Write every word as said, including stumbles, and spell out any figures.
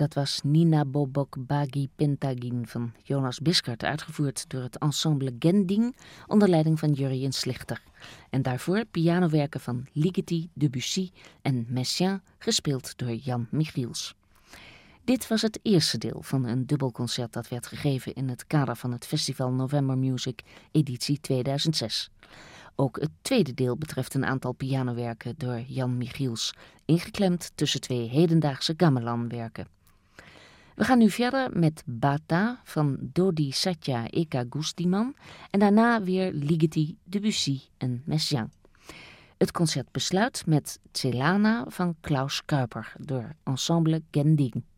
Dat was Nina Bobok Bagi Pentagin van Jonas Biskert, uitgevoerd door het ensemble Gending onder leiding van Jurjen Slichter. En daarvoor pianowerken van Ligeti, Debussy en Messiaen, gespeeld door Jan Michiels. Dit was het eerste deel van een dubbelconcert dat werd gegeven in het kader van het Festival November Music editie tweeduizend zes. Ook het tweede deel betreft een aantal pianowerken door Jan Michiels, ingeklemd tussen twee hedendaagse gamelanwerken. We gaan nu verder met Bata van Dodi Satya Eka Gustiman en daarna weer Ligeti, Debussy en Messiaen. Het concert besluit met Celana van Klaus Kuiper door ensemble Gending.